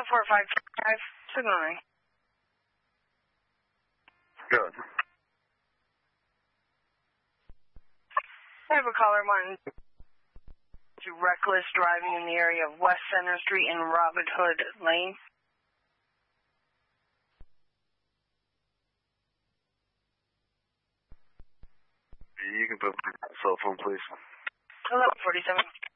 4555, signaling. Good. I have a caller wanting to reckless driving in the area of West Center Street and Robin Hood Lane. You can put my cell phone, please. Hello, 47.